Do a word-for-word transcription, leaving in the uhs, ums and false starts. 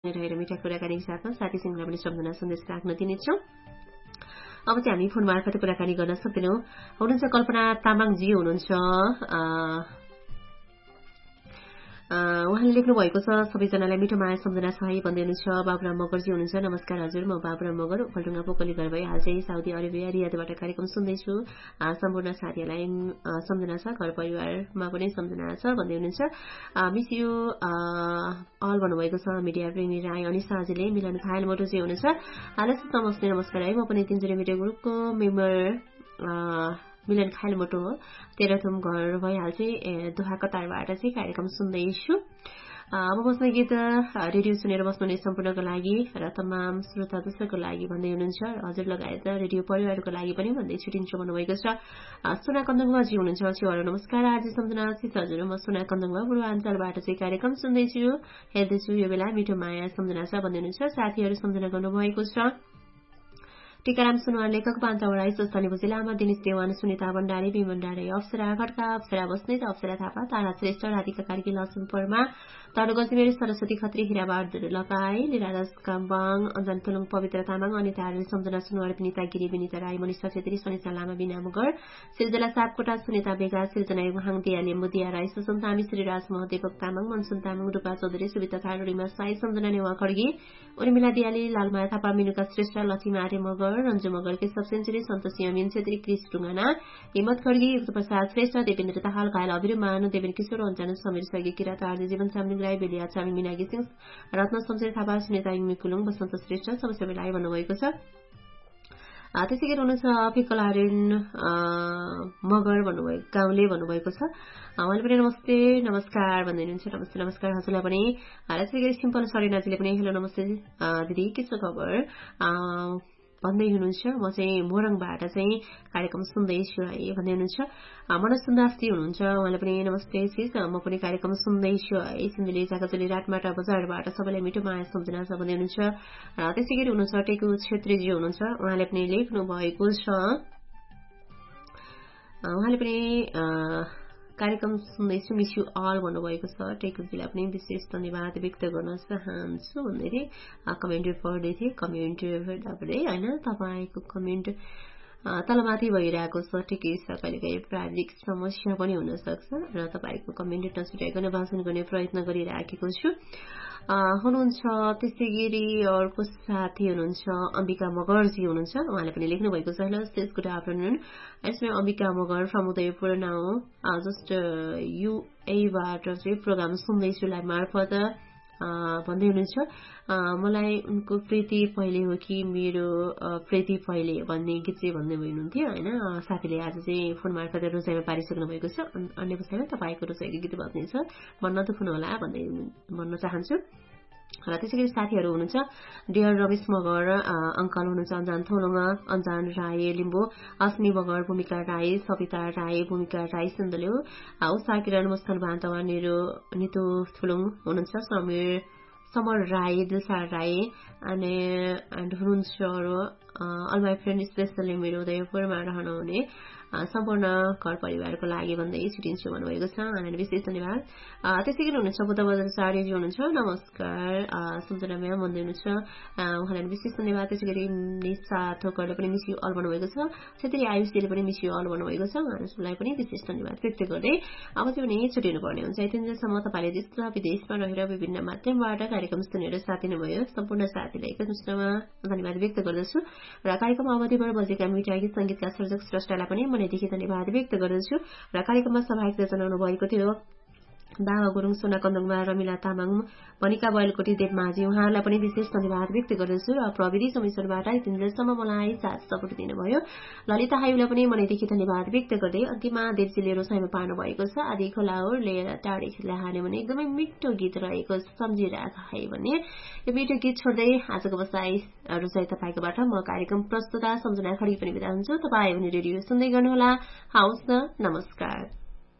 रहेर मिठा कुराकानीको साथमा साथीसँगलाई पनि सम्झना सन्देश राख्न दिनेछौँ। अब चाहिँ हामी फोन मार्फत कुराकानी गर्न सक्दैनौँ। हुनुहुन्छ कल्पना तामाङजी हुनुहुन्छ, उहाँले लेख्नु भएको छ सबैजनालाई मिठो माया सम्झना छ है भन्दै हुनुहुन्छ। बाबुराम मगरजी हुनुहुन्छ, नमस्कार हजुर, म बाबुराम मगर ओखलढुङ्गा पोकली घर भई हाल चाहिँ साउदी अरेबिया रियादबाट कार्यक्रम सुन्दैछु। सम्पूर्ण साथीहरूलाई सम्झना छ, घर परिवारमा पनि सम्झना छ भन्दै हुनुहुन्छ। मिस यु अल भन्नुभएको छ मिडिया प्रेमी राई अनिसा हजुरले। मिलन खायल मोटोजी हुनुहुन्छ, हालैसम्म नमस्ते नमस्कार है, म पनि तिनजना मिडिया ग्रुपको मेम्बर मिलन खायल मोटो हो, तेह्रथुम घर भइहाल चाहिँ दोहा कतारबाट चाहिँ कार्यक्रम सुन्दैछु। अब बस्ने गीत रेडियो सुनेर बस्नुहुने सम्पूर्णको लागि र तमाम श्रोता दर्शकको लागि भन्दै हुनुहुन्छ, हजुर लगायत रेडियो परिवारको लागि पनि भन्दै छुटिन्छु भन्नुभएको छ। सुना कन्दुङजी हुनुहुन्छ, हजुर नमस्कार, आज सम्झना आशिष हजुर, म सुना कन्दुङमा पूर्वाञ्चलबाट चाहिँ कार्यक्रम सुन्दैछु, हेर्दैछु यो बेला मिठो माया सम्झना छ भन्दै हुनुहुन्छ। साथीहरू सम्झना गर्नुभएको छ। टीकाराम सुनवार लेखक पान्ता वडाई सोस्तानी बुझी लामा दिनेश देवान सुनिता भण्डारी बिम भण्डारी अप्सरा खड्का अप्सरा बस्नेत अप्सरा थापा तारा श्रेष्ठ राधिका कार्की लसुन परमा ताडो गजिमेरी सरस्वती खत्री हिरा बहादुर लगाए लिराज काम्बाङ अञ्जन तुलुङ पवित्र तामाङ अनिता आर्य सम्झना सुनवार विनिता गिरी विनिता राई मनिषा छेत्री सनिता लामा बिना मगर सिर्जना सापकोटा सुनिता बेगा सिर्जना हाङ दिया लिम्बु दिया राई सुसन तामी श्रीराज महदेवक तामाङ मनसुन तामाङ रूपा चौधरी सुविता थारूडीमा साई सम्झना नेवा खड्गी उर्मिला दियाली लालमाया थापा मिनुका श्रेष्ठ लक्ष्मी आर्य मगर रञ्जु मगर केशव सेन्चुरी सन्तोष अमिन छेत्री क्रिस टुङ्गाना हिम्मत खड्गी युक्त प्रसाद श्रेष्ठ देवेन्द्र दाहाल घायल अभिरुमान देवेन्द्र किशोर अञ्जन समीर सगी किरात आर्य जीवन चामलिङ राई बेलिया चामी मिनागी सिंह रत्न शमशेर थापा सुनेता इङ्मी कुलुङ बसन्त श्रेष्ठ सबै सबैलाई भन्नुभएको छ। त्यसै गरी हुनुहुन्छ फिकलारेन मगर भन्नुभएको गाउँले भन्नुभएको छ, उहाँले पनि नमस्ते नमस्कार भन्दै हुनुहुन्छ। नमस्ते नमस्कार हजुरलाई पनि। त्यसै गरी सिम्पल सरेनाजीले पनि हेलो नमस्ते दिदी के छ खबर भन्दै हुनुहुन्छ, म चाहिँ मोरङबाट चाहिँ कार्यक्रम सुन्दैछु है भन्दै हुनुहुन्छ। मनोज सुन्दासजी हुनुहुन्छ, उहाँले पनि नमस्ते सिस म पनि कार्यक्रम सुन्दैछु है सिन्धुली चाकाचुली राटमाटा बजारबाट सबैलाई मिठो माया सम्झना छ भन्दै हुनुहुन्छ। त्यसै गरी हुनुहुन्छ टेकु छेत्रीजी हुनुहुन्छ, उहाँले पनि लेख्नु भएको छ, उहाँले पनि कार्यक्रम सुन्दैछु मिस यु अल भन्नुभएको छ। टेकुजीलाई पनि विशेष धन्यवाद व्यक्त गर्न चाहन्छु भन्दै थिएँ, कमेन्ट पढ्दै थिएँ, कमेन्ट पढ्दा पढ्दै होइन तपाईँको कमेन्ट तलमाथि भइरहेको छ, ठिकै छ, कहिलेकाहीँ प्राविधिक समस्या पनि हुनसक्छ र तपाईँको कमेन्ट नछुटाइकन भाषण गर्ने प्रयत्न गरिराखेको छु। हुनुहुन्छ त्यसै गरी अर्को साथी हुनुहुन्छ अम्बिका मगरजी हुनुहुन्छ, उहाँले पनि लेख्नु भएको छ हेलो सिस गुड आफ्टरनुन यसमा Ambika Magar from Udaipur now just युएबाट चाहिँ प्रोग्राम सुन्दैछु लाइभ मार्फत भन्दै हुनुहुन्छ। मलाई उनको प्रीति पहिले हो कि मेरो प्रीति पहिले भन्ने गीत चाहिँ भन्दै हुनुहुन्थ्यो होइन, साथीले आज चाहिँ फोन मार्फत रोजाइमा पारिसक्नु भएको छ, अन्य विषयमा तपाईँको रोजाइको गीत बज्नेछ मन नदुख्नु होला भन्दै भन्न चाहन्छु। र त्यसै गरी साथीहरू हुनुहुन्छ डियर रमेश मगर अङ्कल हुनुहुन्छ, अन्जान थोलुङ अन्जान राई लिम्बू अस्मी मगर भूमिका राई सविता राई भूमिका राई सिन्धुल्यौ उषा किरण मुस्कान भान्तवा निरु नितु थुलुङ हुनुहुन्छ, समीर समर राई दिलसा राई अनि एन्ड हुनुहुन्छ अरू अल माई फ्रेन्ड स्पेसली मेरो उदयपुरमा रहनुहुने सम्पूर्ण घर परिवारको लागि भन्दै छुटिन्छु भन्नुभएको छ, उहाँलाई विशेष धन्यवाद। त्यसै गरी हुनुहुन्छ बुद्ध बजारचार्यजी हुनुहुन्छ, नमस्कार सम्झनामा भन्दै हुनुहुन्छ, उहाँलाई विशेष धन्यवाद। त्यसै गरी निशा थोकरले पनि मिस यु अल भन्नुभएको छ, छेत्री आयुषजीले पनि मिस यु अल भन्नुभएको छ, उहाँलाई पनि विशेष धन्यवाद व्यक्त गर्दै अब चाहिँ पनि छुटिनु पर्ने हुन्छ। यतिन्जेलसम्म तपाईँले देश र विदेशमा रहेर विभिन्न माध्यमबाट कार्यक्रम सुनेर साथ दिनुभयो सम्पूर्ण साथीलाई एकैमुष्टमा धन्यवाद व्यक्त गर्दछु र कार्यक्रम अवधिबाट बजेका मिठा गीत सङ्गीतका सर्जक स्रष्टालाई पनि मनैदेखि धन्यवाद व्यक्त गर्दछु र कार्यक्रममा सहभागिता जनाउनु भएको थियो दावा गुरुङ सोना कन्दङमा रमिला तामाङ मनिका बयलकोटी देवमाझी, उहाँहरूलाई पनि विशेष धन्यवाद व्यक्त गर्दछु र प्रविधि कमिसनबाट यतिन्जेलसम्म मलाई साथ सपोर्ट दिनुभयो ललिता हाइलाई पनि मनैदेखि धन्यवाद व्यक्त गर्दै अन्तिममा देवजीले रोसाइमा पार्नु भएको छ आदि खोलाउर लिएर टाढी खेला हाल्यो भने एकदमै मिठो गीत रहेको सम्झिरहेको है भने यो मिठो गीत छोड्दै आजको बसाई रोसाई तपाईँकोबाट म कार्यक्रम प्रस्तुता सम्झना खड्गी पनि बिदा हुन्छु। तपाईँ भने रेडियो सुन्दै गर्नुहोला, हवस् न, नमस्कार।